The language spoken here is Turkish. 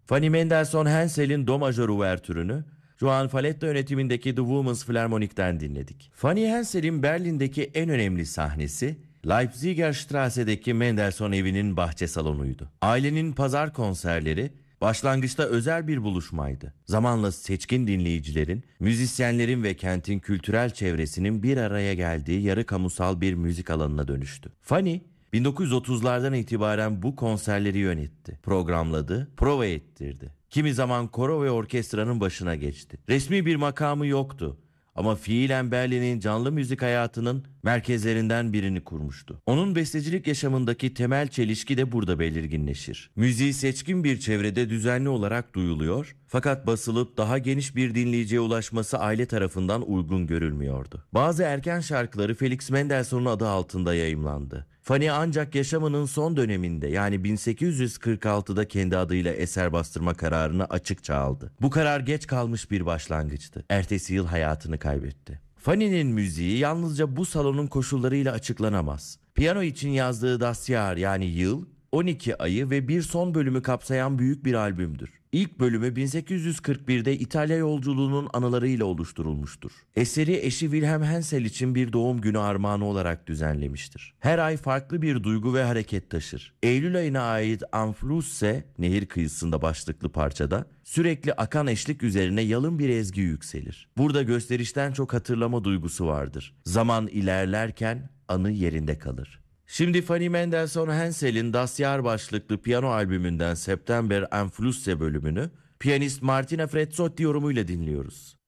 Fanny Mendelssohn Hensel'in Do majör uvertürünü Johann Faletta yönetimindeki The Women's Philharmonic'ten dinledik. Fanny Hensel'in Berlin'deki en önemli sahnesi Leipziger Strasse'deki Mendelssohn evinin bahçe salonuydu. Ailenin pazar konserleri başlangıçta özel bir buluşmaydı. Zamanla seçkin dinleyicilerin, müzisyenlerin ve kentin kültürel çevresinin bir araya geldiği yarı kamusal bir müzik alanına dönüştü. Fanny 1930'lardan itibaren bu konserleri yönetti, programladı, prova ettirdi. Kimi zaman koro ve orkestranın başına geçti. Resmi bir makamı yoktu ama fiilen Berlin'in canlı müzik hayatının merkezlerinden birini kurmuştu. Onun bestecilik yaşamındaki temel çelişki de burada belirginleşir. Müziği seçkin bir çevrede düzenli olarak duyuluyor, fakat basılıp daha geniş bir dinleyiciye ulaşması aile tarafından uygun görülmüyordu. Bazı erken şarkıları Felix Mendelssohn'un adı altında yayımlandı. Fanny ancak yaşamının son döneminde, yani 1846'da kendi adıyla eser bastırma kararını açıkça aldı. Bu karar geç kalmış bir başlangıçtı. Ertesi yıl hayatını kaybetti. Fanny'nin müziği yalnızca bu salonun koşullarıyla açıklanamaz. Piyano için yazdığı Das Jahr, yani yıl, 12 ayı ve bir son bölümü kapsayan büyük bir albümdür. İlk bölümü 1841'de İtalya yolculuğunun anılarıyla oluşturulmuştur. Eseri eşi Wilhelm Hensel için bir doğum günü armağanı olarak düzenlemiştir. Her ay farklı bir duygu ve hareket taşır. Eylül ayına ait Am Flusse, nehir kıyısında başlıklı parçada, sürekli akan eşlik üzerine yalın bir ezgi yükselir. Burada gösterişten çok hatırlama duygusu vardır. Zaman ilerlerken anı yerinde kalır. Şimdi Fanny Mendelssohn Hensel'in Das Jahr başlıklı piyano albümünden September Am Flusse bölümünü piyanist Martina Frezzotti yorumuyla dinliyoruz.